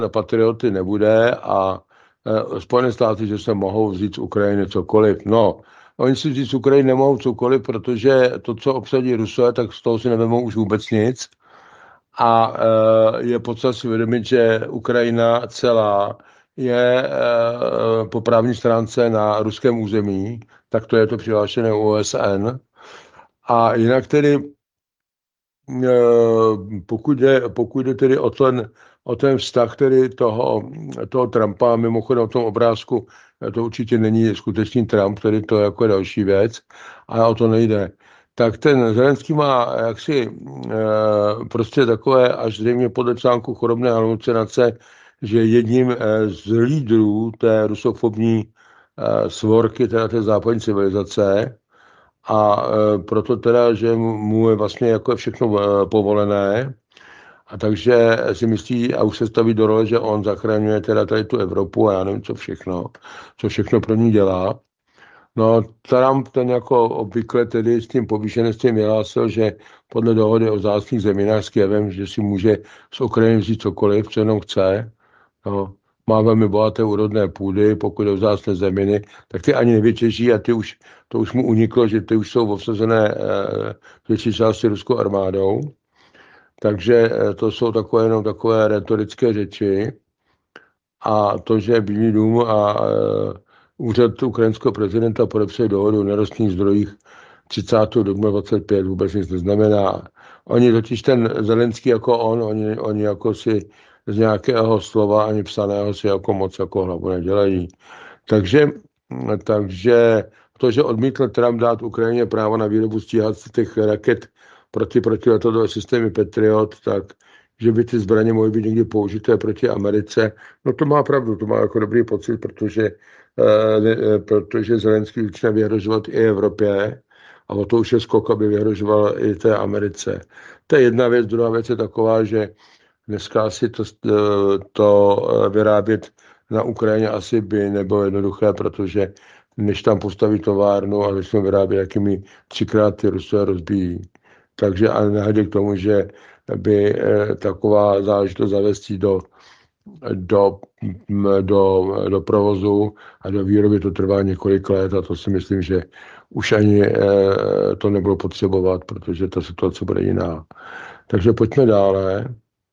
na patrioty nebude a Spojené státy, že se mohou vzít z Ukrajiny cokoliv. No, oni si vzít z Ukrajiny nemohou cokoliv, protože to, co obsadí Rusové, tak z toho si nevemou už vůbec nic. A je potřeba si uvědomit, že Ukrajina celá je po právní stránce na ruském území, tak to je to přihlášené OSN. A jinak tedy, pokud jde tedy o ten vztah tedy toho Trumpa, mimochodem o tom obrázku, to určitě není skutečný Trump, tedy to je jako další věc, ale o to nejde. Tak ten Zelenský má jaksi prostě takové, až zřejmě podle článku chorobné halucinace, že jedním z lídrů té rusofobní svorky, teda té západní civilizace, a proto teda, že mu je vlastně jako všechno povolené, a takže si myslí a už se staví do role, že on zachraňuje teda tady tu Evropu a já nevím, co všechno pro ní dělá. No, Trump ten jako obvykle tedy s tím povýšenectvím vyhlásil, že podle dohody o vzácných zeminách s Kyjevem, že si může z Ukrajiny vzít cokoliv, co jenom chce. No, má velmi bohaté úrodné půdy, pokud je vzácné zeminy, tak ty ani nevytěží a to už mu uniklo, že ty už jsou obsazené v větší části ruskou armádou. Takže to jsou jenom takové retorické řeči. A to, že Bílý dům a úřad ukrajinského prezidenta podepsali dohodu o nerostných zdrojích 30. dubna 25, vůbec nic neznamená. Oni totiž ten Zelenský jako oni jako si z nějakého slova ani psaného si jako moc jako hlavu nedělají. Takže to, že odmítl Trump dát Ukrajině právo na výrobu stíhacích raket protiletadlové systémy Patriot, tak že by ty zbraně mohly být někdy použité proti Americe. No to má pravdu, to má jako dobrý pocit, protože Zelenský začne vyhrožovat i Evropě a o to už je skok, aby vyhrožoval i té Americe. To je jedna věc. Druhá věc je taková, že dneska asi to vyrábět na Ukrajině asi by nebylo jednoduché, protože než tam postaví továrnu a začnou vyrábět, jakými 3krát ty Rusové rozbíjí. Takže ale nehledě k tomu, že by taková záležitost zavestí do provozu a do výroby to trvá několik let a to si myslím, že už ani to nebude potřebovat, protože ta situace bude jiná. Takže pojďme dále.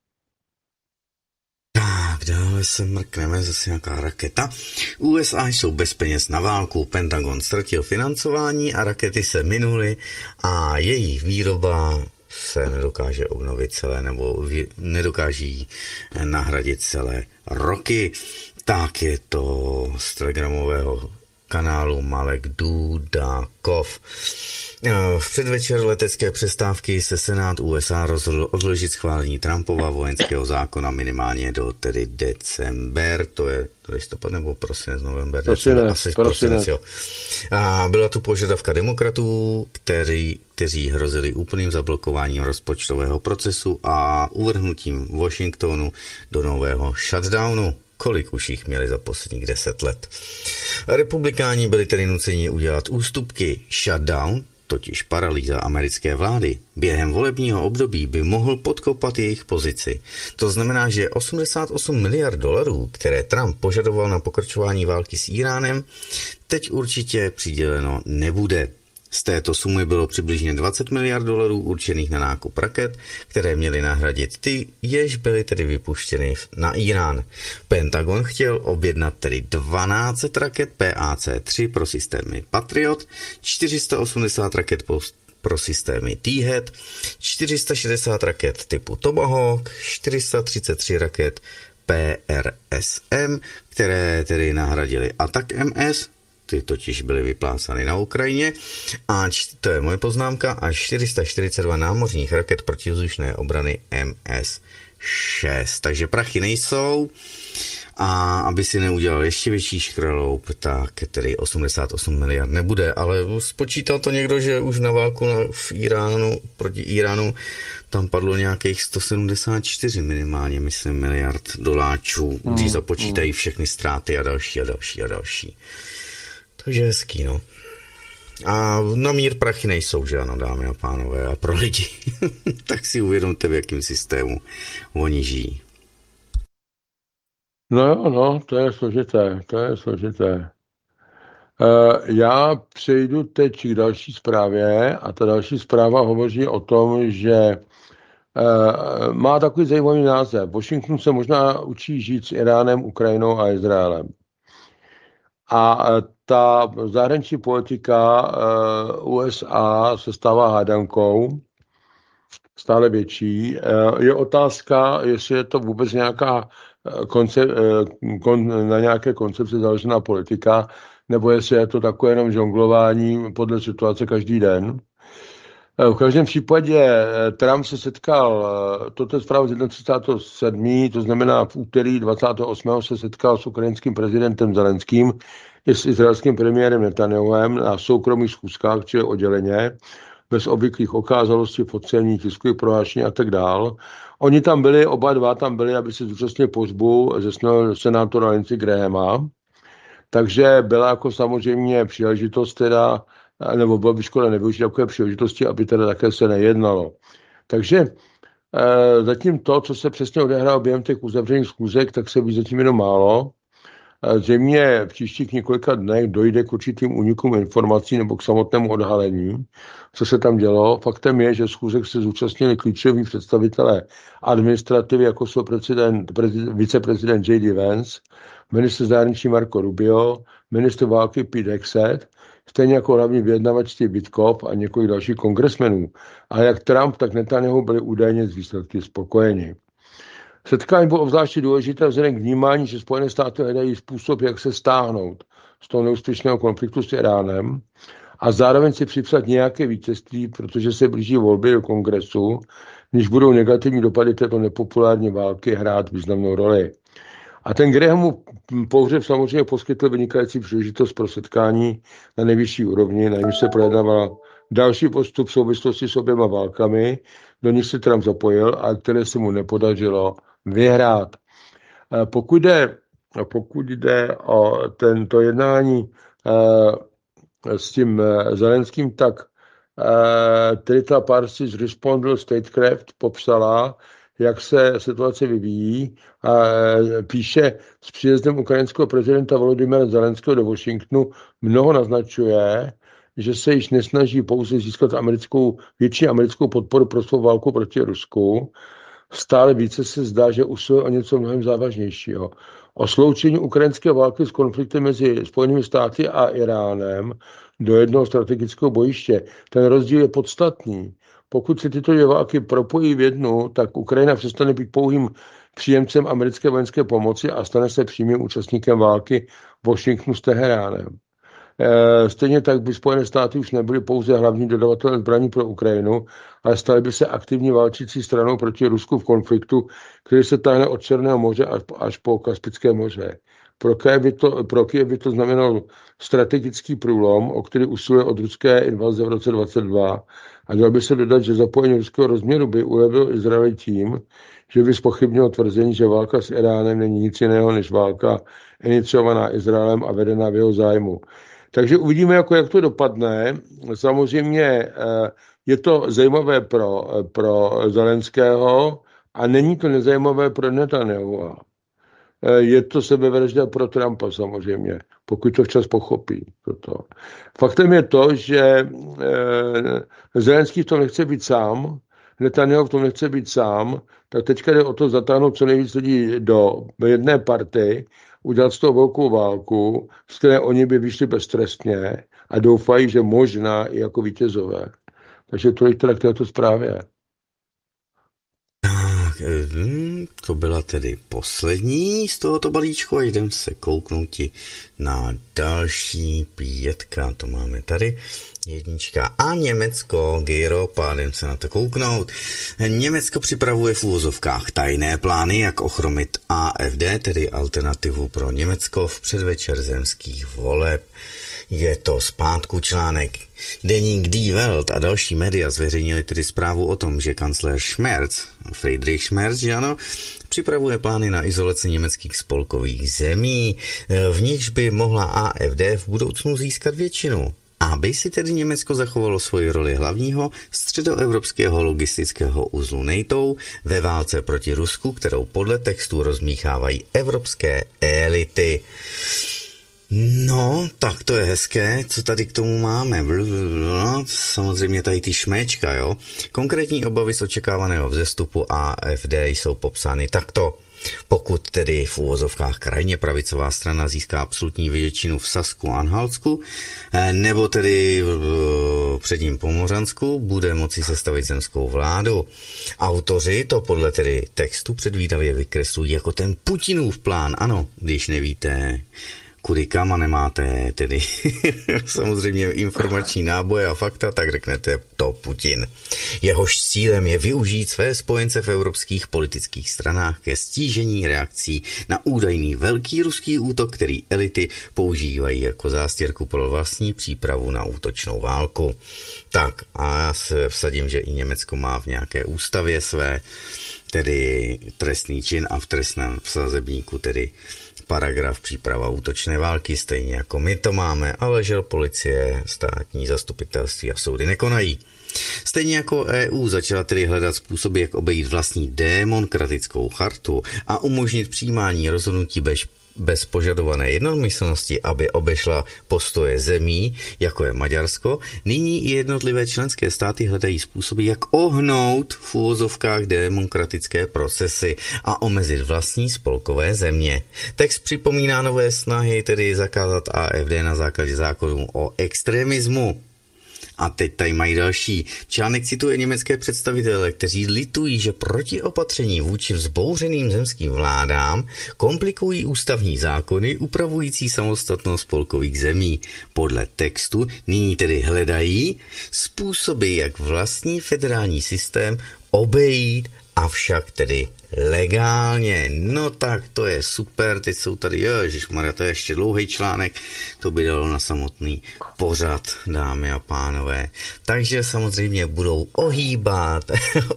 Tak, dále se mrkneme, zase nějaká raketa. USA jsou bez peněz na válku, Pentagon ztratil financování a rakety se minuly a jejich výroba se nedokáže obnovit celé nebo nedokáží nahradit celé roky. Tak je to z telegramového kanálu Malek Dudakov. V předvečer letecké přestávky se Senát USA rozhodl odložit schválení Trumpova vojenského zákona minimálně do tedy december, to je listopad nebo prosinec, november, prosinec, jo. A byla tu požadavka demokratů, kteří hrozili úplným zablokováním rozpočtového procesu a uvrhnutím Washingtonu do nového shutdownu. Kolik už jich měli za posledních 10 let. Republikáni byli tedy nuceni udělat ústupky. Shutdown, totiž paralýza americké vlády, během volebního období by mohl podkopat jejich pozici. To znamená, že 88 miliard dolarů, které Trump požadoval na pokračování války s Íránem, teď určitě přiděleno nebude. Z této sumy bylo přibližně 20 miliard dolarů určených na nákup raket, které měly nahradit ty, jež byly tedy vypuštěny na Irán. Pentagon chtěl objednat tedy 12 raket PAC-3 pro systémy Patriot, 480 raket pro systémy T-Head, 460 raket typu Tomahawk, 433 raket PRSM, které tedy nahradily Attack MS, ty totiž byly vyplácány na Ukrajině, a to je moje poznámka, a 442 námořních raket protivzdušné obrany MS-6. Takže prachy nejsou, a aby si neudělal ještě větší škraloup, tak tedy 88 miliard nebude, ale spočítal to někdo, že už na válku v Iránu, proti Iránu, tam padlo nějakých 174 minimálně, myslím, miliard doláčů, když započítají všechny ztráty a další a další a další. Takže hezký, no. A na mír prachy nejsou, že ano, dámy a pánové, a pro lidi. Tak si uvědomte, v jakém systému oni žijí. No jo, no, to je složité, to je složité. Já přejdu teď k další zprávě a ta další zpráva hovoří o tom, že má takový zajímavý název. Washington se možná učí žít s Iránem, Ukrajinou a Izraelem. A ta zahraniční politika USA se stává hádankou, stále větší. Je otázka, jestli je to vůbec nějaká na nějaké koncepci založená politika, nebo jestli je to takové jenom žonglování podle situace každý den. V každém případě Trump se setkal, toto je zpráva z 31.7., to znamená v úterý 28. se setkal s ukrajinským prezidentem Zelenským i s izraelským premiérem Netanyahuem na soukromých schůzkách, čili odděleně, bez obvyklých okázalostí, focení, tiskových prohlášení a tak dál. Oni tam byli, oba dva tam byli, aby se zúčastnili pohřbu ze senátora Lindsey Grahama. Takže byla jako samozřejmě příležitost teda, nebo byla by škoda nevyužít takové příležitosti, aby teda také se nejednalo. Takže zatím to, co se přesně odehrálo během těch uzavřených schůzek, tak se ví zatím jenom málo. Zřejmě v příštích několika dnech dojde k určitým únikům informací nebo k samotnému odhalení, co se tam dělo. Faktem je, že schůzek se zúčastnili klíčoví představitelé administrativy, jako jsou viceprezident J.D. Vance, ministr zahraničí Marco Rubio, ministr války Pete Hegseth, stejně jako hlavní vyjednavač Steve Witkoff a několik dalších kongresmenů. A jak Trump, tak Netanyahu byli údajně z výsledky spokojeni. Setkání bylo obzvláště důležité vzhledem k vnímání, že Spojené státy hledají způsob, jak se stáhnout z toho neúspěšného konfliktu s Iránem a zároveň si připsat nějaké vítězství, protože se blíží volby do kongresu, když budou negativní dopady této nepopulární války hrát významnou roli. A ten Grahamův pohřeb samozřejmě poskytl vynikající příležitost pro setkání na nejvyšší úrovni, na němž se projednával další postup v souvislosti s oběma válkami, do nich se Trump zapojil a které se mu nepodařilo vyhrát. Pokud jde o tento jednání s tím Zelenským, tak Trita Parsi z Responsible Statecraft popsala, jak se situace vyvíjí a píše, s příjezdem ukrajinského prezidenta Volodymyra Zelenského do Washingtonu mnoho naznačuje, že se již nesnaží pouze získat větší americkou podporu pro svou válku proti Rusku. Stále více se zdá, že usiluje o něco mnohem závažnějšího. O sloučení ukrajinské války s konfliktem mezi Spojenými státy a Iránem do jednoho strategického bojiště. Ten rozdíl je podstatný. Pokud se tyto dvě války propojí v jednu, tak Ukrajina přestane být pouhým příjemcem americké vojenské pomoci a stane se přímým účastníkem války Washingtonu s Teheránem. Stejně tak by Spojené státy už nebyly pouze hlavní dodavatelem zbraní pro Ukrajinu, ale staly by se aktivní válčící stranou proti Rusku v konfliktu, který se táhne od Černého moře až po Kaspické moře. Pro Kyjev by to znamenalo strategický průlom, o který usiluje od ruské invaze v roce 2022. A dalo by se dodat, že zapojení ruského rozměru by ulevil Izraeli tím, že by zpochybnilo tvrzení, že válka s Iránem není nic jiného než válka iniciovaná Izraelem a vedená v jeho zájmu. Takže uvidíme, jak to dopadne. Samozřejmě je to zajímavé pro Zelenského a není to nezajímavé pro Netanyahu. Je to sebevražda pro Trumpa samozřejmě, pokud to včas pochopí. Toto. Faktem je to, že Zelenský v tom nechce být sám, Netanyahu v tom nechce být sám, tak teďka jde o to zatáhnout co nejvíc lidí do jedné party, udělat z toho velkou válku, z které oni by vyšli beztrestně a doufají, že možná i jako vítězové. Takže tolik teda k této zprávě. To byla tedy poslední z tohoto balíčku a jdem se kouknout na další 5. To máme tady. 1 a Německo, Gyropa, jdem se na to kouknout. Německo připravuje v úvozovkách tajné plány, jak ochromit AfD, tedy alternativu pro Německo, v předvečer zemských voleb. Je to zpátku článek. Deník Die Welt a další média zveřejnili tedy zprávu o tom, že kancléř Friedrich Schmerz, že ano, připravuje plány na izolaci německých spolkových zemí, v nichž by mohla AfD v budoucnu získat většinu. aby si tedy Německo zachovalo svoji roli hlavního středoevropského logistického uzlu NATO ve válce proti Rusku, kterou podle textu rozmíchávají evropské elity. No, tak to je hezké, co tady k tomu máme. Samozřejmě tady ty šméčka, jo. Konkrétní obavy z očekávaného vzestupu AfD jsou popsány takto. Pokud tedy v uvozovkách krajně pravicová strana získá absolutní většinu v Sasku a Anhaltsku, nebo tedy v předním Pomořansku, bude moci sestavit zemskou vládu. Autoři to podle tedy textu předvídavě vykreslují jako ten Putinův plán. Ano, když nevíte, kudy kam a nemáte tedy samozřejmě informační náboje a fakta, tak řeknete to Putin. Jehož cílem je využít své spojence v evropských politických stranách ke stížení reakcí na údajný velký ruský útok, který elity používají jako zástěrku pro vlastní přípravu na útočnou válku. Tak a já se vsadím, že i Německo má v nějaké ústavě své tedy trestný čin a v trestném sazebníku tedy paragraf příprava útočné války, stejně jako my to máme, ale žel policie, státní zastupitelství a soudy nekonají. Stejně jako EU začala tedy hledat způsoby, jak obejít vlastní demokratickou chartu a umožnit přijímání rozhodnutí bez požadované jednomyslnosti, aby obešla postoje zemí, jako je Maďarsko, nyní i jednotlivé členské státy hledají způsoby, jak ohnout v uvozovkách demokratické procesy a omezit vlastní spolkové země. Text připomíná nové snahy, tedy zakázat AfD na základě zákonů o extremismu. A teď tady mají další. Článek cituje německé představitele, kteří litují, že protiopatření vůči vzbouřeným zemským vládám komplikují ústavní zákony upravující samostatnost spolkových zemí. Podle textu nyní tedy hledají způsoby, jak vlastní federální systém obejít, avšak tedy legálně. No tak to je super, teď jsou tady, ježišmarja, to je ještě dlouhý článek, to by dalo na samotný pořad, dámy a pánové. Takže samozřejmě budou ohýbat,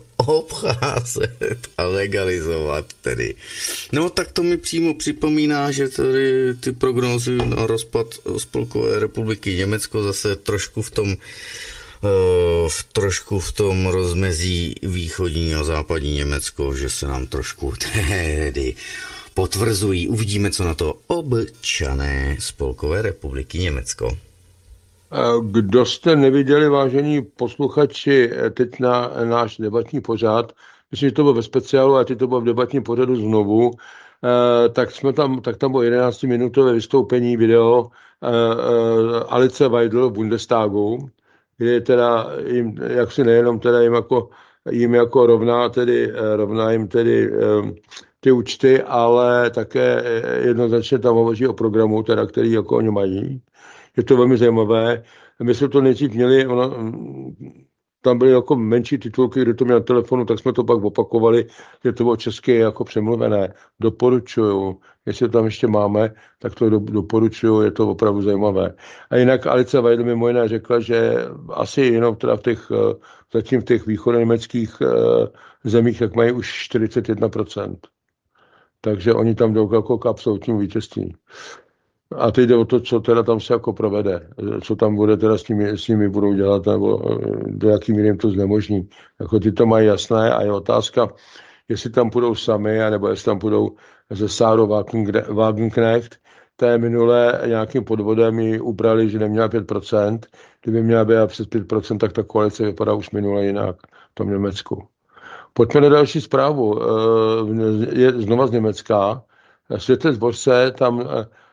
obcházet a legalizovat tedy. No tak to mi přímo připomíná, že tady ty prognózy na rozpad Spolkové republiky Německo zase trošku v tom rozmezí východní a západní Německo, že se nám trošku tedy potvrzují. Uvidíme, co na to občané Spolkové republiky Německo. Kdo jste neviděli, vážení posluchači, teď na náš debatní pořad, myslím, že to bylo ve speciálu a teď to bylo v debatním pořadu znovu, tak tam bylo 11-minutové vystoupení video Alice Weidel v Bundestagu, kde teda jim, jaksi nejenom teda jim jako rovná jim tedy ty účty, ale také jednoznačně tam hovoří o programu, teda, který jako oni mají. Je to velmi zajímavé. My jsme to nejdřív měli, tam byly jako menší titulky, kdo to měl na telefonu, tak jsme to pak opakovali, že to bylo česky jako přemluvené. Doporučuju, jestli to tam ještě máme, tak to doporučuju, je to opravdu zajímavé. A jinak Alice Weidel mimo jiné řekla, že asi jenom teda zatím v těch východoněmeckých zemích, tak mají už 41%. Takže oni tam jdou jako k absolutnímu vítězství. A teď jde o to, co teda tam se jako provede, co tam bude teda s nimi budou dělat, nebo do jaký míry jim to znemožní. Jako ty to mají jasné a je otázka, jestli tam půjdou sami, nebo jestli tam půjdou ze Sáro Wagenknecht. Té minulé nějakým podvodem ji ubrali, že neměla 5%. Kdyby měla být přes 5%, tak ta koalice vypadá už minule jinak v tom Německu. Pojďme na další zprávu. Je znova z Německa. Světec Božce, tam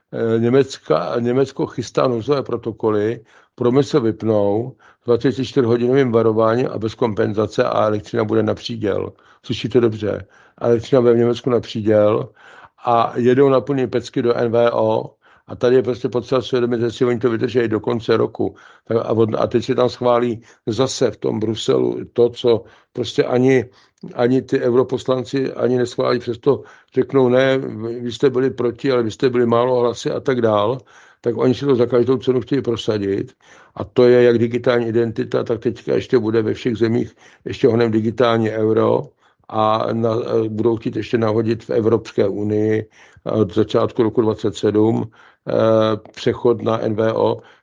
Německo chystá nouzové protokoly, průmysl vypnou 24-hodinovým varováním a bez kompenzace a elektřina bude na příděl. Slyšíte dobře. Elektřina bude v Německu na příděl a jedou na plný pecky do NVO a tady je prostě potřeba svědomit, že si oni to vydrží do konce roku. A teď se tam schválí zase v tom Bruselu to, co prostě ani ty europoslanci ani neschválí, přesto řeknou, ne, vy jste byli proti, ale vy jste byli málo hlasy a tak dál, tak oni si to za každou cenu chtějí prosadit. A to je jak digitální identita, tak teďka ještě bude ve všech zemích ještě onem digitální euro a budou chtít ještě nahodit v Evropské unii od začátku roku 2027 přechod na NVO,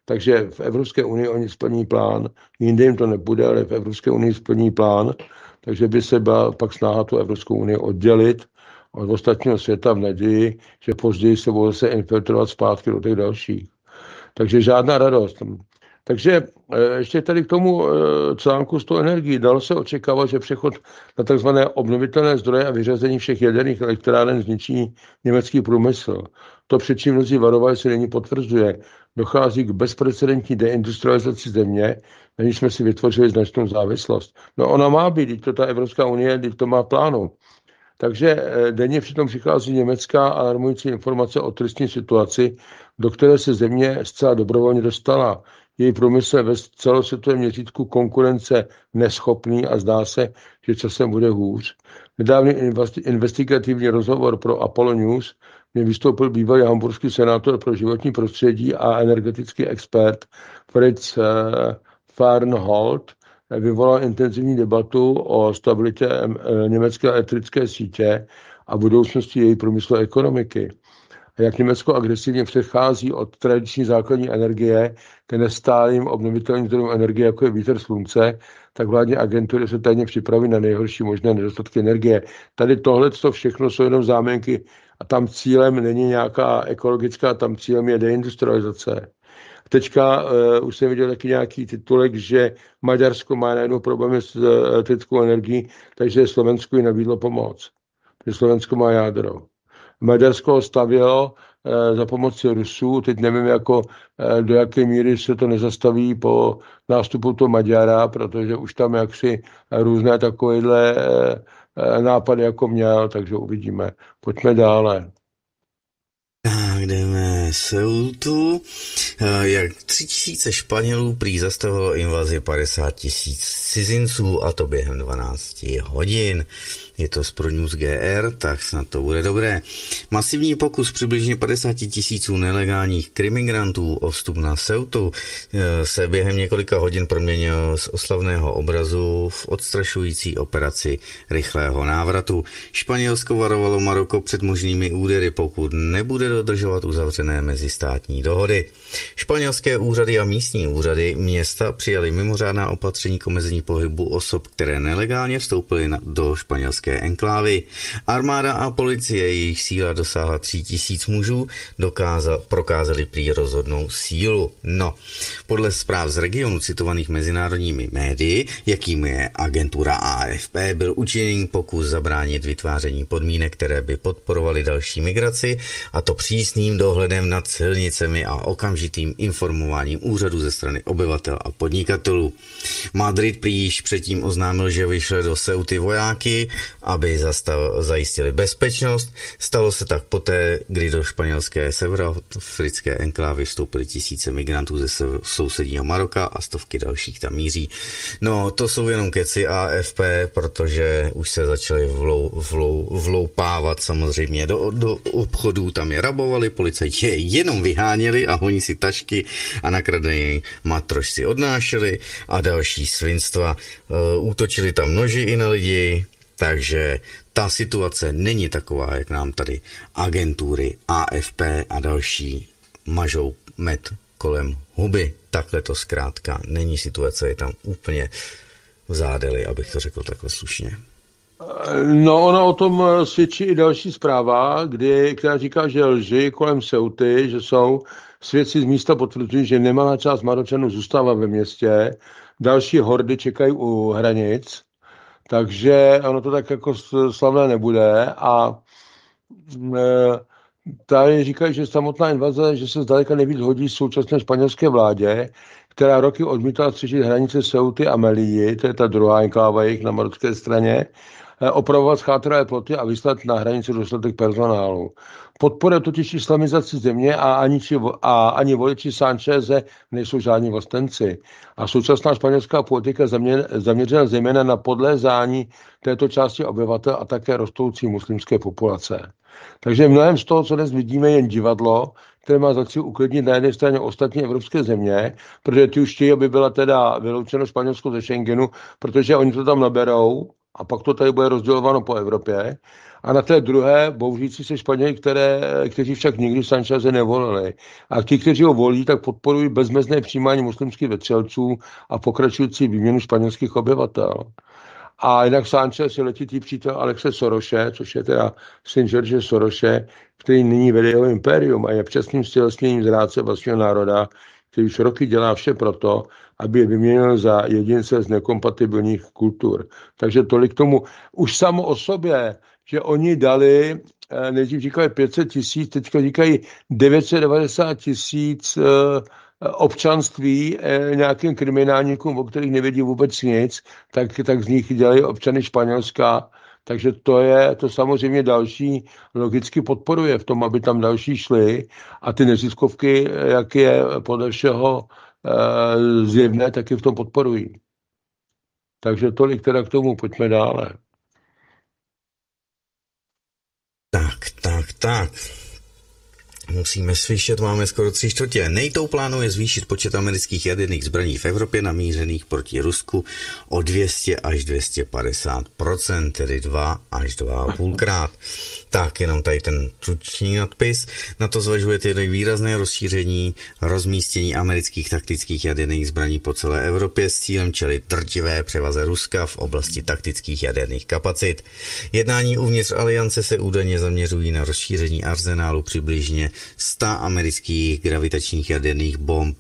Takže v Evropské unii oni splní plán, jinde jim to nepůjde, ale v Evropské unii splní plán, takže by se byla pak snaha tu Evropskou unii oddělit od ostatního světa v naději, že později se budou se infiltrovat zpátky do těch dalších. Takže žádná radost. Takže ještě tady k tomu článku s tou energií. Dalo se očekávat, že přechod na tzv. Obnovitelné zdroje a vyřazení všech jaderných elektráren zničí německý průmysl. To, před čím mnozí varovali, se nyní potvrzuje. Dochází k bezprecedentní deindustrializaci země, na níž jsme si vytvořili značnou závislost. No ona má být, to ta Evropská unie, to má plánu. Takže denně přitom přichází německá alarmující informace o tristní situaci, do které se země zcela dobrovolně dostala. Její průmysl je ve celosvětovém měřítku konkurence neschopný a zdá se, že časem bude hůř. Nedávný investigativní rozhovor pro Apollo News, kde vystoupil bývalý hamburský senátor pro životní prostředí a energetický expert Fritz Fahrenhold, vyvolal intenzivní debatu o stabilitě německé elektrické sítě a budoucnosti její průmyslové ekonomiky. A jak Německo agresivně přechází od tradiční základní energie k nestálým obnovitelným zdrojům energie, jako je vítr, slunce, tak vládní agentury se tajně připraví na nejhorší možné nedostatky energie. Tady tohle všechno jsou jenom záminky a tam cílem není nějaká ekologická, tam cílem je deindustrializace. Teďka už jsem viděl taky nějaký titulek, že Maďarsko má najednou problémy s elektrickou energií, takže Slovensko jí nabídlo pomoc. Takže Slovensko má jádro. Maďarsko ho stavělo za pomoci Rusů, teď nevím, do jaké míry se to nezastaví po nástupu toho Maďara, protože už tam jaksi různé takovéhle nápady jako měl, takže uvidíme. Pojďme dále. Tak jdeme Ceutu. Jak 3000 Španělů prý zastavilo invazi 50 000 cizinců, a to během 12 hodin. Je to z ProNews GR, tak snad to bude dobré. Masivní pokus přibližně 50 000 nelegálních krimigrantů o vstup na Ceutu se během několika hodin proměnil z oslavného obrazu v odstrašující operaci rychlého návratu. Španělsko varovalo Maroko před možnými údery, pokud nebude dodržovat uzavřené mezistátní dohody. Španělské úřady a místní úřady města přijaly mimořádná opatření k omezení pohybu osob, které nelegálně vstoupily do španělské enklávy. Armáda a policie, jejich síla dosáhla 3000 mužů, prokázali prý rozhodnou sílu. No, podle zpráv z regionu citovaných mezinárodními médii, jakým je agentura AFP, byl učiněný pokus zabránit vytváření podmínek, které by podporovaly další migraci, a to přísným dohledem nad silnicemi a okamžitým informováním úřadu ze strany obyvatel a podnikatelů. Madrid prý již předtím oznámil, že vyšle do Ceuty vojáky, aby zajistili bezpečnost. Stalo se tak poté, kdy do španělské severoafrické enklávy vstoupily tisíce migrantů ze sousedního Maroka a stovky dalších tam míří. No, to jsou jenom keci AFP, protože už se začali vloupávat samozřejmě do obchodů, tam je rabovali, policajti je jenom vyháněli a honí si tašky a nakradený matroš si odnášeli a další svinstva. Útočili tam noži i na lidi. Takže ta situace není taková, jak nám tady agentury AFP a další mažou med kolem huby. Takhle to zkrátka není, situace je tam úplně v zádeli, abych to řekl takhle slušně. No, ono o tom svědčí i další zpráva, která říká, že lži kolem Ceuty, že jsou svědci z místa potvrzují, že nemalá část Maročanů zůstává ve městě, další hordy čekají u hranic, takže ono to tak jako slavné nebude a tady říkají, že samotná invaze, že se zdaleka nejvíc hodí současné španělské vládě, která roky odmítala střežit hranice Ceuty a Melilly, to je ta druhá enkláva jejich na marocké straně, opravovat chátravé ploty a vyslat na hranici dostatek personálu. Podporuje totiž islamizaci země a ani voliči Sáncheze nejsou žádní vlastenci. A současná španělská politika zaměřena zejména na podlézání této části obyvatel a také rostoucí muslimské populace. Takže mnohem z toho, co dnes vidíme, je jen divadlo, které má za cíl uklidnit na jedné straně ostatní evropské země, protože ty už chtějí, aby byla teda vyloučeno Španělsko ze Schengenu, protože oni to tam naberou a pak to tady bude rozdělováno po Evropě. A na té druhé bouřící se Španěli, kteří však nikdy Sancheze nevolili. A ti, kteří ho volí, tak podporují bezmezné přijímání muslimských vetřelců a pokračující výměnu španělských obyvatel. A jinak Sanchez je letitý přítel Alexe Soroše, což je teda syn George Soroše, který nyní vede jeho impérium a je přesným stělesněním zrádce vlastního národa, který už roky dělá vše proto, aby je vyměnil za jedince z nekompatibilních kultur. Takže tolik tomu. Už samo o sobě, že oni dali, nejdřív říkali 500 000, teďka říkají 990 000 občanství nějakým kriminálníkům, o kterých nevědí vůbec nic, tak z nich dělají občany Španělska. Takže to samozřejmě další logicky podporuje v tom, aby tam další šli a ty neziskovky, jak je podle všeho zjevné, taky v tom podporují. Takže tolik teda k tomu, pojďme dále. Tak. Musíme slyšet, máme skoro 3/4. NATO plánuje zvýšit počet amerických jaderných zbraní v Evropě namířených proti Rusku o 200 až 250%, tedy 2 až 2,5 krát. Tak, jenom tady ten stručný nadpis. Na to zvažuje tedy výrazné rozšíření rozmístění amerických taktických jaderných zbraní po celé Evropě s cílem čelit drtivé převaze Ruska v oblasti taktických jaderných kapacit. Jednání uvnitř aliance se údajně zaměřují na rozšíření arzenálu přibližně 100 amerických gravitačních jaderných bomb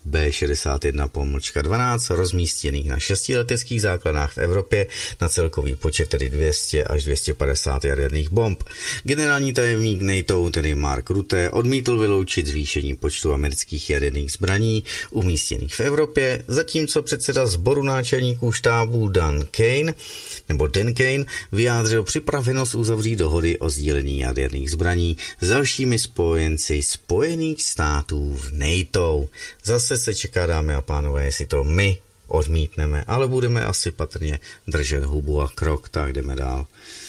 B-61-12 rozmístěných na 6 leteckých základnách v Evropě na celkový počet tedy 200 až 250 jaderných bomb. Generální tajemník NATO, tedy Mark Rutte, odmítl vyloučit zvýšení počtu amerických jaderných zbraní umístěných v Evropě, zatímco předseda sboru náčelníků štábů Dan Kane vyjádřil připravenost uzavřít dohody o sdílení jaderných zbraní s dalšími spojenci Spojených států v NATO. Zase se čeká, dámy a pánové, jestli to my odmítneme, ale budeme asi patrně držet hubu a krok, tak jdeme dál.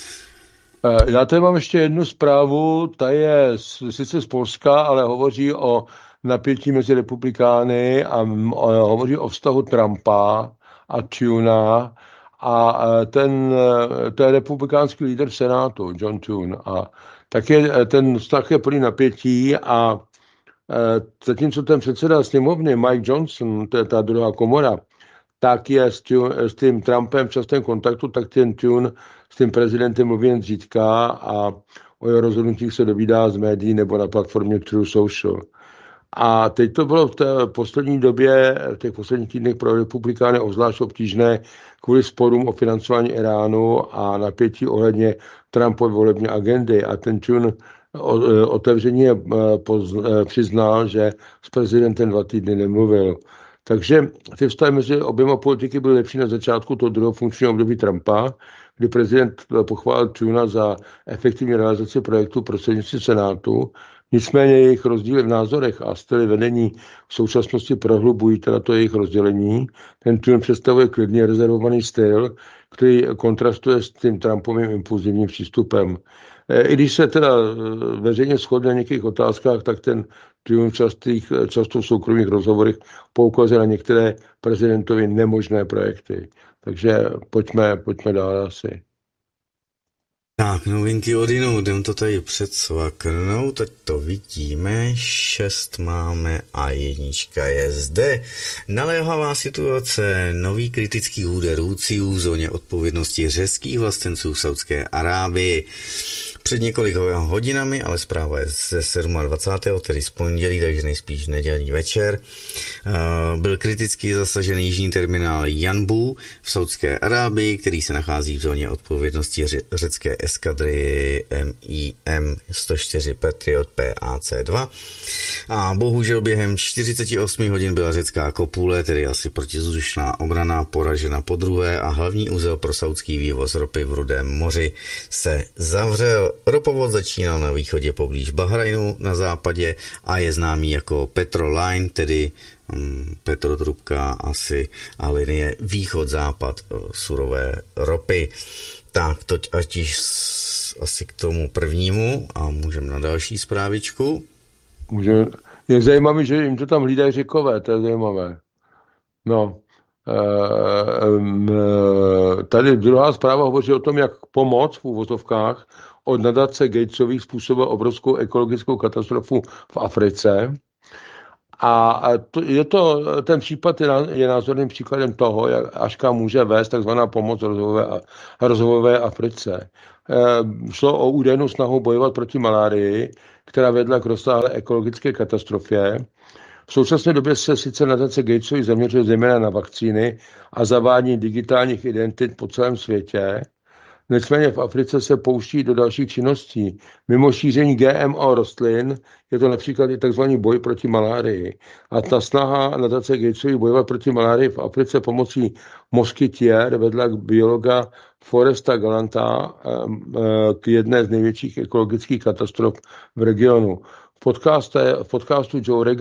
Já tady mám ještě jednu zprávu, ta je sice z Polska, ale hovoří o napětí mezi republikány a hovoří o vztahu Trumpa a Tuna a to je republikánský lídr v Senátu, John Thune, a tak ten vztah je plný napětí a zatímco ten předseda sněmovny Mike Johnson, to je ta druhá komora, tak je s tím Trumpem v častém kontaktu, tak ten Tune s tím prezidentem mluví jen zřídka a o jeho rozhodnutích se dovídá z médií nebo na platformě True Social. A teď to bylo v té poslední době, v těch posledních týdnech pro republikány obzvlášť obtížné kvůli sporům o financování Iránu a napětí ohledně Trumpovy volební agendy. A ten Tune otevřeně přiznal, že s prezidentem 2 týdny nemluvil. Takže ty vztahy mezi oběma politiky byly lepší na začátku toho druhého funkčního období Trumpa, kdy prezident pochválil Tuna za efektivní realizaci projektu prostřednictvím Senátu. Nicméně jejich rozdíly v názorech a styly vedení v současnosti prohlubují teda to jejich rozdělení. Ten Tune představuje klidně rezervovaný styl, který kontrastuje s tím Trumpovým impulzivním přístupem. I když se teda veřejně shodne na některých otázkách, tak ten Tune často v soukromých rozhovorech poukazuje na některé prezidentovy nemožné projekty. Takže pojďme dál asi. Tak, novinky odjinou, jdem to tady předsvaknout, teď to vidíme, 6 máme a 1 je zde. Naléhavá situace, nový kritický úder Húciů v zóně odpovědnosti řeckých vlastenců v Saudské Arábii. Před několika hodinami, ale zpráva je ze 27. tedy z pondělí, takže nejspíš nedělní večer, byl kriticky zasažen jižní terminál Janbu v Saudské Arábii, který se nachází v zóně odpovědnosti řecké eskadry MIM 104 Patriot PAC-2. A bohužel během 48 hodin byla řecká kopule, tedy asi protizdušná obrana, poražena podruhé a hlavní uzel pro saudský vývoz ropy v Rudém moři se zavřel. Ropovod začínal na východě poblíž Bahrajnu, na západě a je známý jako Petroline, tedy petrotrubka asi a linie východ-západ surové ropy. Tak, toť ať již asi k tomu prvnímu a můžeme na další zprávičku. Je zajímavé, že jim to tam hlídají Řekové, to je zajímavé. No, Tady druhá zpráva hovoří o tom, jak pomoc v úvozovkách od nadace Gatesových způsobila obrovskou ekologickou katastrofu v Africe. A ten případ je názorným příkladem toho, až kam může vést takzvaná pomoc rozvojové Africe. Šlo o údajnou snahu bojovat proti malárii, která vedla k rozsáhlé ekologické katastrofě. V současné době se sice nadace Gatesových zaměřuje zejména na vakcíny a zavádění digitálních identit po celém světě. Nicméně v Africe se pouští do dalších činností. Mimo šíření GMO rostlin je to například i tzv. Boj proti malárii. A ta snaha nadace Gatesových bojovat proti malárii v Africe pomocí moskytier vedla k biologa Foresta Galanta k jedné z největších ekologických katastrof v regionu. V podcastu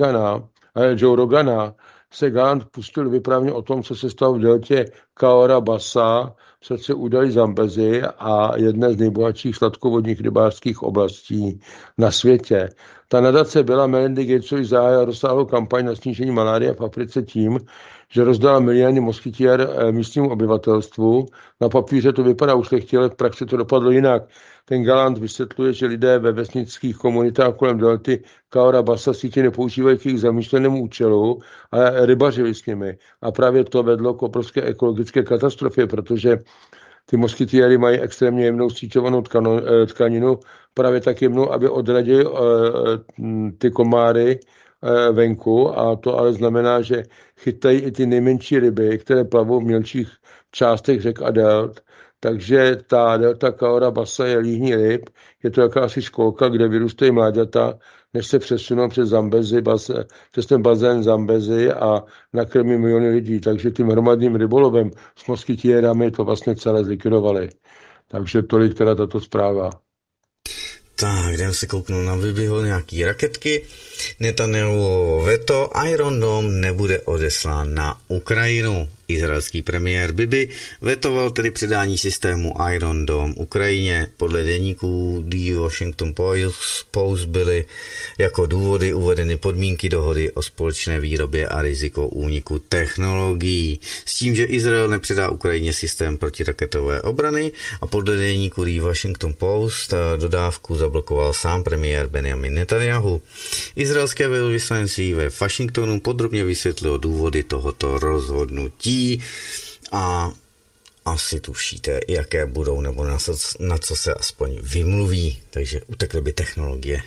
Joe Rogana se Galant pustil vyprávění o tom, co se stalo v deltě Cahora Bassa v srdci údolí Zambezi a jedné z nejbohatších sladkovodních rybářských oblastí na světě. Ta nadace Billa Melindy Gatesových zahájila rozsáhlou kampaň na snížení malárie v Africe tím, že rozdala miliony moskytier místnímu obyvatelstvu. Na papíře to vypadá ušlechtile, v praxi to dopadlo jinak. Ten Galant vysvětluje, že lidé ve vesnických komunitách kolem delty Cahora Bassa sítě nepoužívají k jejich zamýšlenému účelu, ale rybařili s nimi. A právě to vedlo k obrovské ekologické katastrofě, protože ty moskytiéry mají extrémně jemnou síťovanou tkaninu, právě tak jemnou, aby odradili ty komáry venku, a to ale znamená, že chytají i ty nejmenší ryby, které plavou v mělčích částech řek a delt. Takže ta delta Cahora Bassa je líhní ryb, je to jakási školka, kde vyrůstají mláďata, než se přesunou přes ten bazén Zambezi a nakrmí miliony lidí. Takže tím hromadným rybolovem s moskytiérami to vlastně celé zlikvidovali. Takže tolik teda tato zpráva. Tak, jdeme se kouknout na Bibiho nějaký raketky. Netanyahuovo veto, Iron Dome nebude odeslán na Ukrajinu. Izraelský premiér Bibi vetoval tedy předání systému Iron Dome Ukrajině. Podle deníků The Washington Post byly jako důvody uvedeny podmínky dohody o společné výrobě a riziko úniku technologií. S tím, že Izrael nepředá Ukrajině systém protiraketové obrany, a podle deníku The Washington Post dodávku zablokoval sám premiér Benjamin Netanyahu. Izraelské velvyslanectví ve Washingtonu podrobně vysvětlilo důvody tohoto rozhodnutí a asi tušíte, jaké budou, nebo na co se aspoň vymluví, takže utekly by technologie.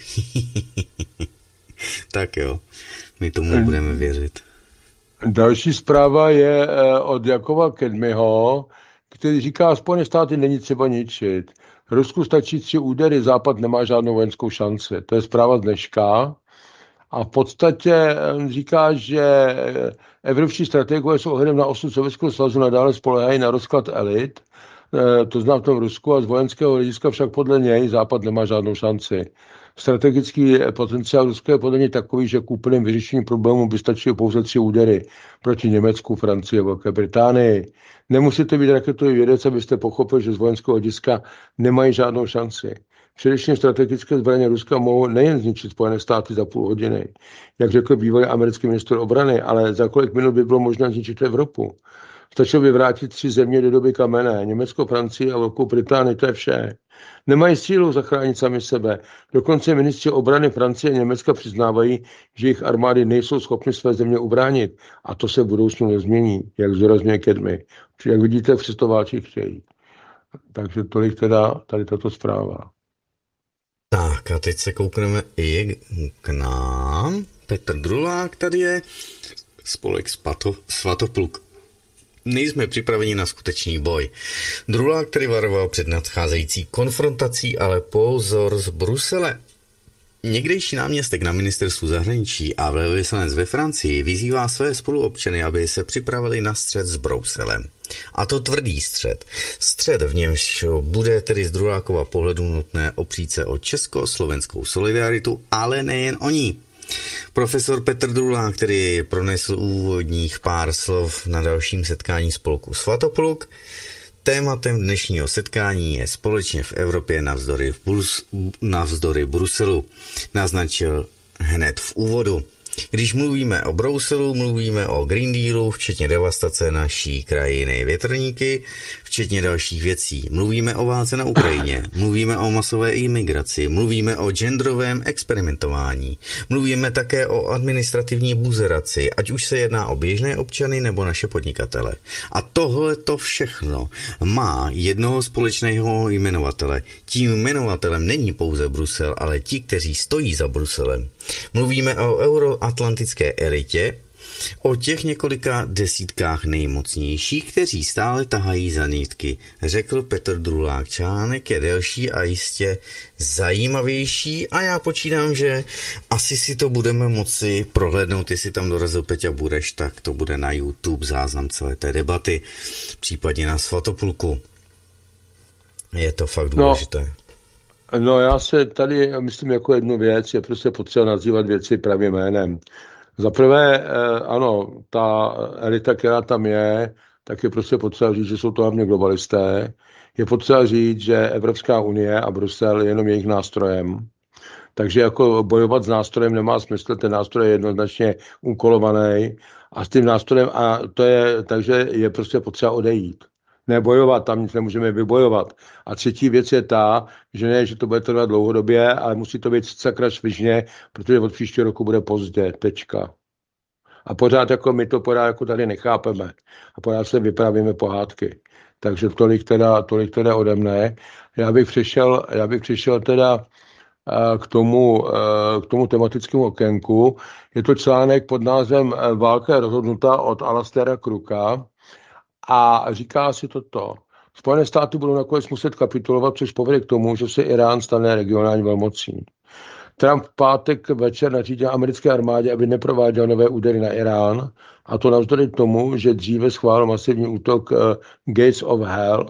Tak jo, my tomu budeme věřit. Další zpráva je od Jakova Kedmiho, který říká, Spojené státy není třeba ničit. Rusku stačí 3 údery, Západ nemá žádnou vojenskou šanci. To je zpráva z dneška. A v podstatě říká, že evropští strategové jsou ohledem na osud Sovětského svazu nadále spoléhají na rozklad elit, to znamená v tom Rusku, a z vojenského hlediska však podle něj Západ nemá žádnou šanci. Strategický potenciál Ruska je podle něj takový, že k úplným vyřešení problému by stačilo pouze 3 údery proti Německu, Francii a Velké Británii. Nemusíte být raketový vědec, abyste pochopili, že z vojenského hlediska nemají žádnou šanci. Především strategické zbraně Ruska mohou nejen zničit Spojené státy za půl hodiny, jak řekl bývalý americký ministr obrany, ale za kolik minut by bylo možné zničit Evropu. Stačilo by vrátit 3 země do doby kamenné, Německo, Francii a Velkou Británii, to je vše. Nemají sílu zachránit sami sebe. Dokonce ministři obrany Francie a Německa přiznávají, že jejich armády nejsou schopny své země ubránit. A to se v budoucnu nezmění, jak zdůrazňuje Kedmi. Jak vidíte, přesto válčit chtějí. Takže tolik teda tady tato zpráva. Tak a teď se koukneme i k nám. Petr Drulák tady je, spolek Svatopluk. Nejsme připraveni na skutečný boj. Drulák tedy varoval před nadcházející konfrontací, ale pozor z Brusele. Někdejší náměstek na ministerstvu zahraničí a velvyslanec ve Francii vyzývá své spoluobčany, aby se připravili na střet s Bruselem. A to tvrdý střet. Střet, v němž bude tedy z Drulákova pohledu nutné opřít se o česko-slovenskou solidaritu, ale nejen o ní. Profesor Petr Drulák, který pronesl úvodních pár slov na dalším setkání spolku Svatopluk. Tématem dnešního setkání je společně v Evropě navzdory Bruselu. Naznačil hned v úvodu. Když mluvíme o Bruselu, mluvíme o Green Dealu, včetně devastace naší krajiny větrníky, včetně dalších věcí. Mluvíme o válce na Ukrajině, mluvíme o masové imigraci, mluvíme o genderovém experimentování, mluvíme také o administrativní buzeraci, ať už se jedná o běžné občany nebo naše podnikatele. A tohle to všechno má jednoho společného jmenovatele. Tím jmenovatelem není pouze Brusel, ale ti, kteří stojí za Bruselem. Mluvíme o euroatlantické elitě, o těch několika desítkách nejmocnějších, kteří stále tahají za nitky, řekl Petr Drulák. Článek je delší a jistě zajímavější a já počítám, že asi si to budeme moci prohlédnout, jestli tam dorazil Peťa Bureš, tak to bude na YouTube záznam celé té debaty, případně na Svatopulku. Je to fakt důležité. No já se tady myslím jako jednu věc, je prostě potřeba nazývat věci pravým jménem. Za prvé, ano, ta elita, která tam je, tak je prostě potřeba říct, že jsou to hlavně globalisté. Je potřeba říct, že Evropská unie a Brusel je jenom jejich nástrojem. Takže jako bojovat s nástrojem nemá smysl, ten nástroj je jednoznačně úkolovaný a s tím nástrojem, a to je, takže je prostě potřeba odejít. Ne bojovat, tam nic nemůžeme vybojovat. A třetí věc je ta, že ne, že to bude trvat dlouhodobě, ale musí to být sakra svižně, protože od příštího roku bude pozdě, tečka. A pořád jako my to pořád jako tady nechápeme. A pořád se vypravíme pohádky. Takže tolik teda ode mne. Já bych přišel teda k tomu tematickému okénku. Je to článek pod názvem Válka je rozhodnuta od Alastera Crooka a říká si toto. Spojené státy budou nakonec muset kapitulovat, což povede k tomu, že se Irán stane regionální velmocí. Trump v pátek večer nařídil americké armádě, aby neprováděl nové údery na Irán, a to navzdory tomu, že dříve schválil masivní útok Gates of Hell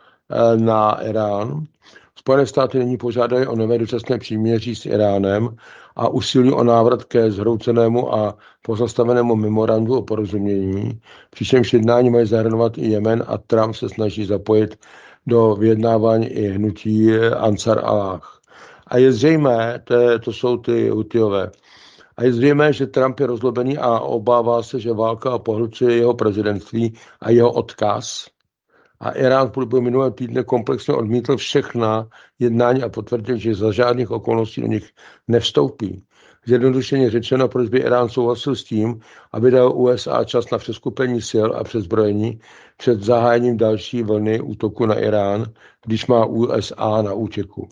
na Irán. Spojené státy nyní požádají o nové dočasné příměří s Iránem a usilují o návrat ke zhroucenému a pozastavenému memorandu o porozumění, přičemž jednání mají zahrnovat i Jemen a Trump se snaží zapojit do vyjednávání i hnutí Ansar Allah. A je zřejmé, to jsou ty Hutiové, a je zřejmé, že Trump je rozlobený a obává se, že válka pohlcuje jeho prezidentství a jeho odkaz. A Irán v průběhu minulého týdne komplexně odmítl všechna jednání a potvrdil, že za žádných okolností do nich nevstoupí. Zjednodušeně řečeno, proč by Irán souhlasil s tím, aby dal USA čas na přeskupení sil a přezbrojení před zahájením další vlny útoku na Irán, když má USA na útěku.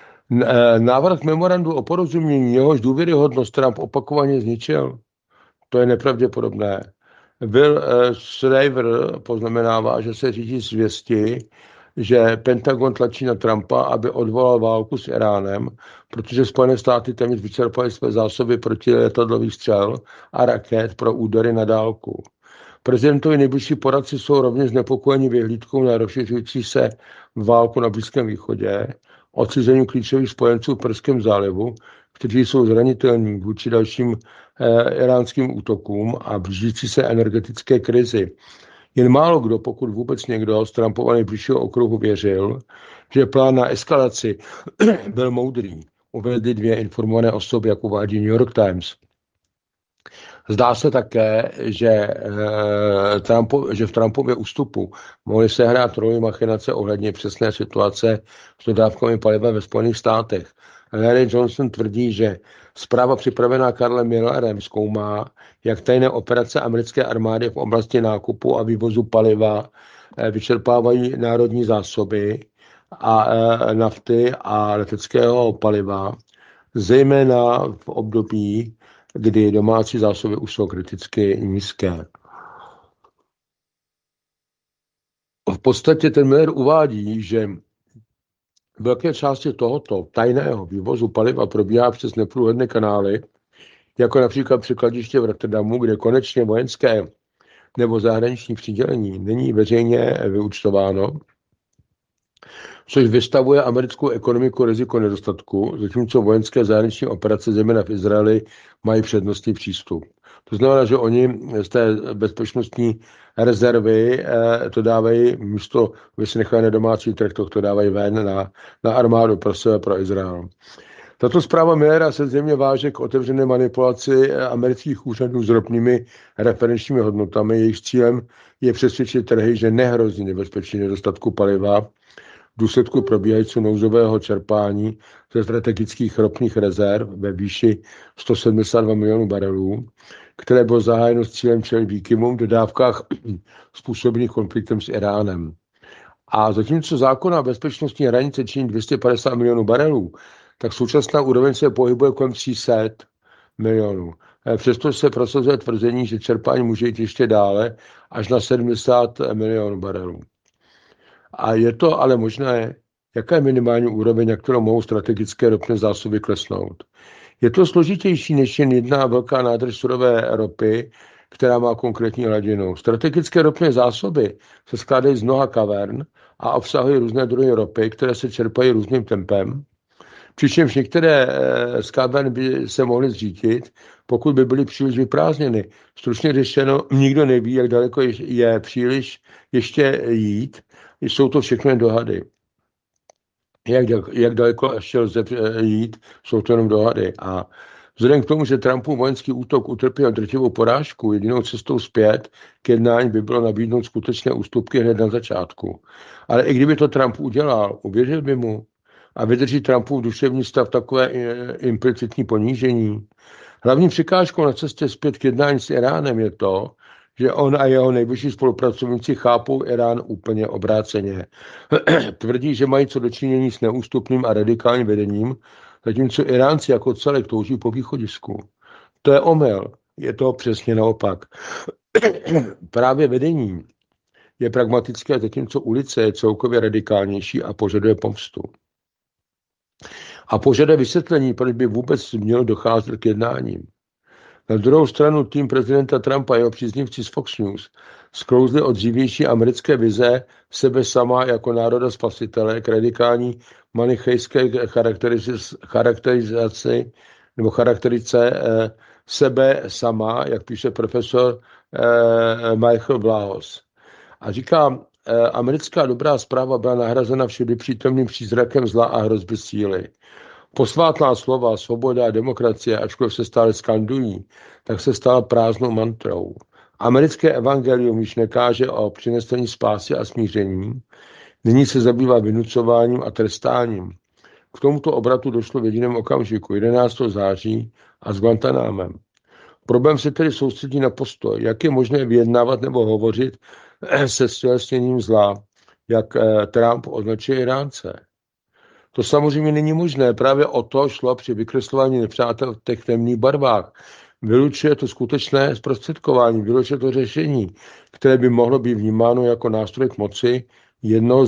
Návrat memorandu o porozumění, jehož důvěryhodnost Trump opakovaně zničil, to je nepravděpodobné. Will Shriver poznamenává, že se řídí zvěsti, že Pentagon tlačí na Trumpa, aby odvolal válku s Iránem, protože Spojené státy téměř vyčerpaly své zásoby protiletadlových střel a raket pro údery na dálku. Prezidentovi nejbližší poradci jsou rovněž znepokojeni vyhlídkou na rozšiřující se válku na Blízkém východě, odcizení klíčových spojenců v Perském zálivu, kteří jsou zranitelní vůči dalším iránským útokům a blížící se energetické krizi. Jen málo kdo, pokud vůbec někdo z Trumpova nejbližšího okruhu věřil, že plán na eskalaci byl moudrý, uvedly dvě informované osoby, jak uvádí New York Times. Zdá se také, že v Trumpově ústupu mohly sehrát roli machinace ohledně přesné situace s dodávkami paliva ve Spojených státech. Larry Johnson tvrdí, že zpráva připravená Karlem Millerem zkoumá, jak tajné operace americké armády v oblasti nákupu a vývozu paliva vyčerpávají národní zásoby a nafty a leteckého paliva, zejména v období, kdy domácí zásoby už jsou kriticky nízké. V podstatě ten Miller uvádí, že velké části tohoto tajného vývozu paliva probíhá přes neprůhledné kanály, jako například překladiště v Rotterdamu, kde konečně vojenské nebo zahraniční přidělení není veřejně vyúčtováno, což vystavuje americkou ekonomiku riziko nedostatku, zatímco vojenské zahraniční operace zejména v Izraeli mají přednostní přístup. To znamená, že oni z té bezpečnostní rezervy to dávají, místo, aby si nechali na domácí trh, to dávají ven na armádu pro sebe, pro Izrael. Tato zpráva Millera se zřejmě váže k otevřené manipulaci amerických úřadů s ropnými referenčními hodnotami. Jejich cílem je přesvědčit trhy, že nehrozí nebezpečí nedostatku paliva v důsledku probíhajícího nouzového čerpání ze strategických ropných rezerv ve výši 172 milionů barelů, které bylo zahájeno s cílem čelit výkyvům v dodávkách způsobených konfliktem s Iránem. A zatímco zákonná bezpečnostní hranice činí 250 milionů barelů, tak současná úroveň se pohybuje kolem 300 milionů. Přesto se prosazuje tvrzení, že čerpání může jít ještě dále, až na 70 milionů barelů. A je to ale možné, jaká je minimální úroveň, na kterou mohou strategické ropné zásoby klesnout. Je to složitější než jen jedna velká nádrž surové ropy, která má konkrétní hladinu. Strategické ropné zásoby se skládají z mnoha kavern a obsahují různé druhy ropy, které se čerpají různým tempem. Přičemž některé z kavern by se mohly zřítit, pokud by byly příliš vyprázdněny. Stručně řečeno, nikdo neví, jak daleko je příliš ještě jít. Jsou to všechno jen dohady. Jak daleko ještě lze jít, jsou to jenom dohady. A vzhledem k tomu, že Trumpův vojenský útok utrpěl drtivou porážku, jedinou cestou zpět k jednání by bylo nabídnout skutečné ústupky hned na začátku. Ale i kdyby to Trump udělal, uvěřil by mu a vydrží Trumpův duševní stav takové implicitní ponížení. Hlavní překážkou na cestě zpět k jednání s Iránem je to, že on a jeho nejbližší spolupracovníci chápou Irán úplně obráceně. Tvrdí, že mají co dočinění s neústupným a radikálním vedením, zatímco Iránci jako celek touží po východisku. To je omyl, je to přesně naopak. Právě vedení je pragmatické, zatímco ulice je celkově radikálnější a požaduje pomstu. A požaduje vysvětlení, proč by vůbec mělo docházet k jednáním. Na druhou stranu tým prezidenta Trumpa a jeho příznivci z Fox News sklouzli od dřívější americké vize sebe sama jako národa spasitele k radikální manichejské charakterizaci nebo charakterice sebe sama, jak píše profesor Michael Blahos. A říká, americká dobrá zpráva byla nahrazena všudy přítomným přízrakem zla a hrozby síly. Posvátná slova, svoboda a demokracie, ačkoliv se stále skandují, tak se stala prázdnou mantrou. Americké evangelium již nekáže o přinesení spásy a smíření, nyní se zabývá vynucováním a trestáním. K tomuto obratu došlo v jediném okamžiku 11. září a s Guantanámem. Problém se tedy soustředí na postoj, jak je možné vyjednávat nebo hovořit se stělesněním zla, jak Trump označuje Iránce. To samozřejmě není možné, právě o to šlo při vykreslování nepřátel v těch temných barvách. Vylučuje to skutečné zprostředkování, vylučuje to řešení, které by mohlo být vnímáno jako nástroj k moci jednoho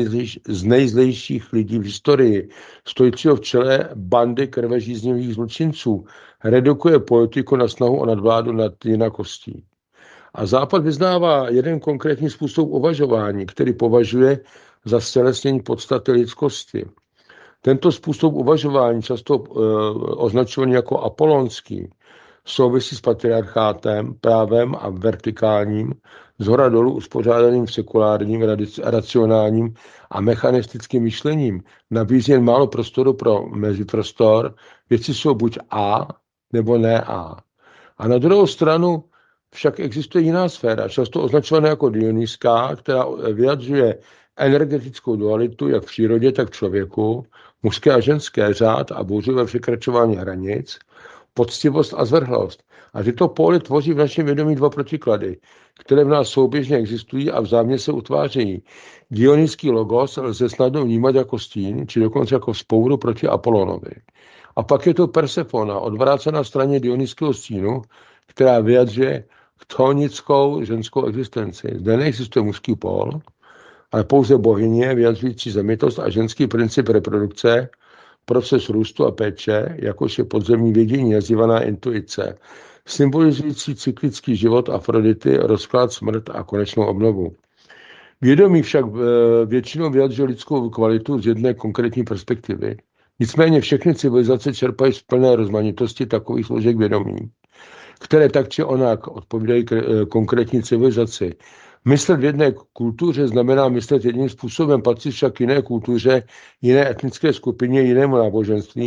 z nejzlejších lidí v historii, stojícího v čele bandy krvežíznivých zločinců, redukuje politiku na snahu o nadvládu nad jinakostí. A Západ vyznává jeden konkrétní způsob uvažování, který považuje za ztělesnění podstaty lidskosti. Tento způsob uvažování, často označovaný jako apolonský, souvisí s patriarchátem, právem a vertikálním, zhora dolů uspořádaným sekulárním, racionálním a mechanistickým myšlením. Nabízí jen málo prostoru pro meziprostor, věci jsou buď A nebo ne A. A na druhou stranu však existuje jiná sféra, často označovaná jako dionýská, která vyjadřuje energetickou dualitu jak v přírodě, tak v člověku, mužské a ženské, řád a bouřlivé překračování hranic, poctivost a zvrhlost. A tyto póly tvoří v našem vědomí dva protiklady, které v nás souběžně existují a vzájemně se utvářejí. Dionýský logos lze snadno vnímat jako stín, či dokonce jako vzpouru proti Apolonovi. A pak je to Persefona, odvrácená straně dionýského stínu, která vyjadřuje chtonickou ženskou existenci. Zde neexistuje mužský pól, ale pouze bohyně vyjadřující zemitost a ženský princip reprodukce, proces růstu a péče, jakož je podzemní vědění nazývaná intuice, symbolizující cyklický život Afrodity, rozklad, smrt a konečnou obnovu. Vědomí však většinou vyjadřuje lidskou kvalitu z jedné konkrétní perspektivy. Nicméně všechny civilizace čerpají z plné rozmanitosti takových složek vědomí, které tak či onak odpovídají konkrétní civilizaci. Myslet v jedné kultuře znamená myslet jedním způsobem, patří však jiné kultuře, jiné etnické skupině, jinému náboženství.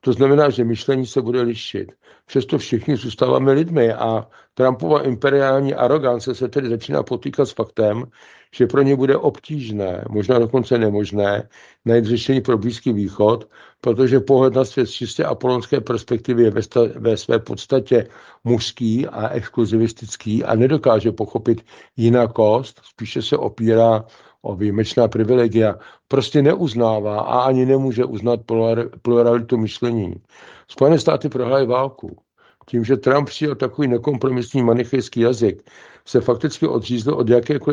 To znamená, že myšlení se bude lišit. Přesto všichni zůstáváme lidmi a Trumpova imperiální arogance se tedy začíná potýkat s faktem, že pro ně bude obtížné, možná dokonce nemožné, najít řešení pro Blízký východ, protože pohled na svět z čistě apolonské perspektivy je ve své podstatě mužský a exkluzivistický a nedokáže pochopit jinakost, spíše se opírá o výjimečná privilegia, prostě neuznává a ani nemůže uznat pluralitu myšlení. Spojené státy prohrály válku. Tím, že Trump přijal takový nekompromisní manichejský jazyk, se fakticky odřízl od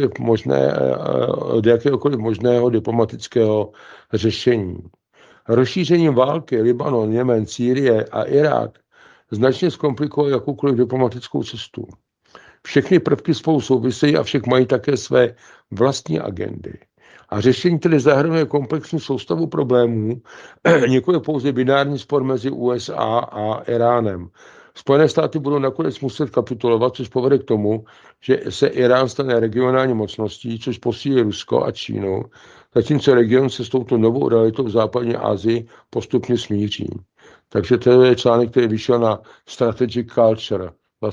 jakéhokoliv možného diplomatického řešení. Rozšířením války Libanon, Jemen, Sýrie a Irák značně zkomplikoval jakoukoliv diplomatickou cestu. Všechny prvky spolu souvisejí a však mají také své vlastní agendy. A řešení tedy zahrnuje komplexní soustavu problémů, nikoli pouze binární spor mezi USA a Iránem. Spojené státy budou nakonec muset kapitulovat, což povede k tomu, že se Irán stane regionální mocností, což posílí Rusko a Čínu, zatímco region se s touto novou realitou v západní Asii postupně smíří. Takže to je článek, který vyšel na Strategic Culture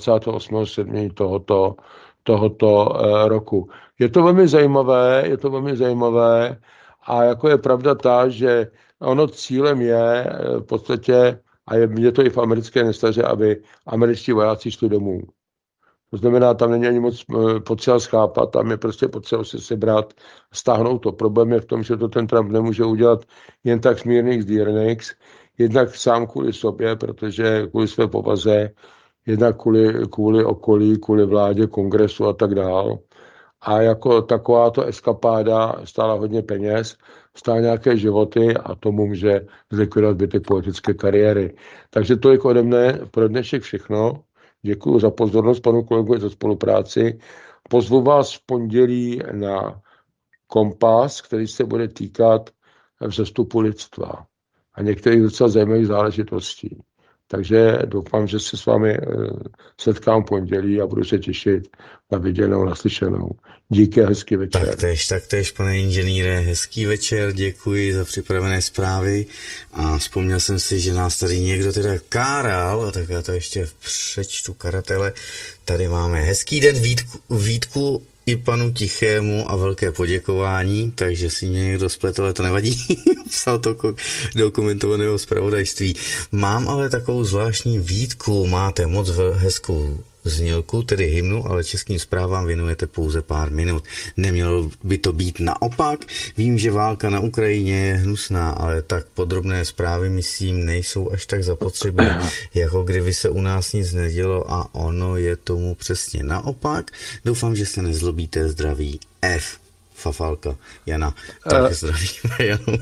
28.7. tohoto roku. Je to velmi zajímavé a jako je pravda ta, že ono cílem je v podstatě, a je to i v americké nestaře, aby američtí vojáci šli domů. To znamená, tam není ani moc potřeba schápat, tam je prostě potřeba se sebrat, stáhnout to. Problém je v tom, že to ten Trump nemůže udělat jen tak smírných zdírnejch, jednak sám kvůli sobě, protože kvůli své povaze, jednak kvůli okolí, kvůli vládě, kongresu a tak dál. A jako takováto eskapáda stála hodně peněz, stála nějaké životy a tomu může zlikvidovat zbytek politické kariéry. Takže tolik ode mne pro dnešek všechno. Děkuji za pozornost panu kolegovi za spolupráci. Pozvu vás v pondělí na Kompas, který se bude týkat vzestupu lidstva a některých docela zajímavých záležitostí. Takže doufám, že se s vámi setkám v pondělí a budu se těšit na viděnou, naslyšenou. Díky a hezký večer. Taktéž, pane inženýre, hezký večer, děkuji za připravené zprávy a vzpomněl jsem si, že nás tady někdo teda káral, tak já to ještě přečtu karatele. Tady máme hezký den Vítku i panu Tichému a velké poděkování, takže si mě někdo spletl, ale to nevadí, psal to do komentovaného zpravodajství. Mám ale takovou zvláštní výtku, máte moc hezkou znělku, tedy hymnu, ale českým zprávám věnujete pouze pár minut. Nemělo by to být naopak? Vím, že válka na Ukrajině je hnusná, ale tak podrobné zprávy, myslím, nejsou až tak zapotřebí, jako kdyby se u nás nic nedělo a ono je tomu přesně naopak. Doufám, že se nezlobíte. Zdraví F. Fafalka, Jana. Tak zdravíme, Janu.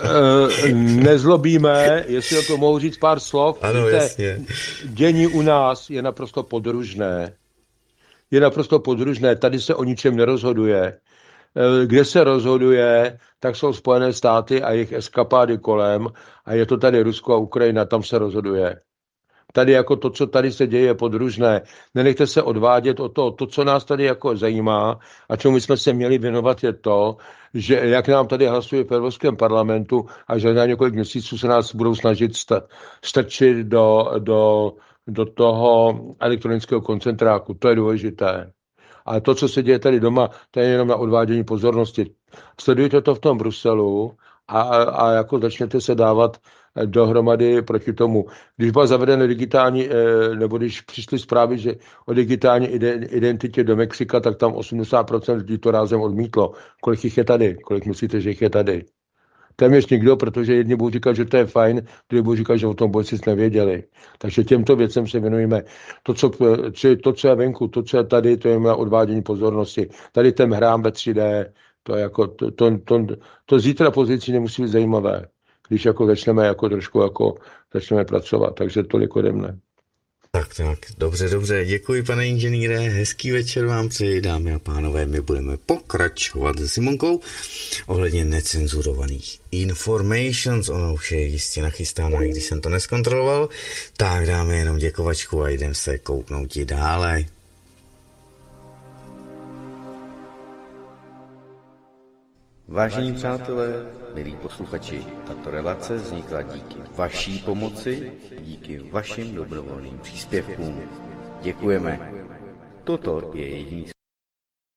Nezlobíme, jestli o to mohu říct pár slov. Ano, víte, jasně. Dění u nás je naprosto podružné. Tady se o ničem nerozhoduje. Kde se rozhoduje, tak jsou Spojené státy a jejich eskapády kolem a je to tady Rusko a Ukrajina, tam se rozhoduje. Tady jako to, co tady se děje, je podružné. Nenechte se odvádět o to, co nás tady jako zajímá a čemu jsme se měli věnovat, je to, že jak nám tady hlasuje v Evropském parlamentu a že na několik měsíců se nás budou snažit strčit do toho elektronického koncentráku. To je důležité. Ale to, co se děje tady doma, to je jenom na odvádění pozornosti. Sledujte to v tom Bruselu a jako začnete se dávat dohromady proti tomu. Když byla zavedena digitální, nebo když přišly zprávy, že o digitální identitě do Mexika, tak tam 80% lidí to rázem odmítlo. Kolik jich je tady? Kolik myslíte, že jich je tady? Téměř nikdo, protože jedni budou říkat, že to je fajn, druhý budou říkat, že o tom vůbec nic nevěděli. Takže těmto věcem se věnujeme. To, co je venku, to, co je tady, to je na odvádění pozornosti. Tady těm hrám ve 3D, to zítra pozici nemusí být zajímavé, když jako začneme jako trošku jako začneme pracovat. Takže tolik ode mne. Tak, dobře, děkuji, pane inženýre, hezký večer vám přeji, dámy a pánové, my budeme pokračovat se Simonkou ohledně necenzurovaných informations, ona už je jistě nachystána, i když jsem to neskontroloval, tak dáme jenom děkovačku a jdem se kouknout i dále. Vážení přátelé, milí posluchači, tato relace vznikla díky vaší pomoci, díky vašim dobrovolným příspěvkům. Děkujeme. Toto je jediný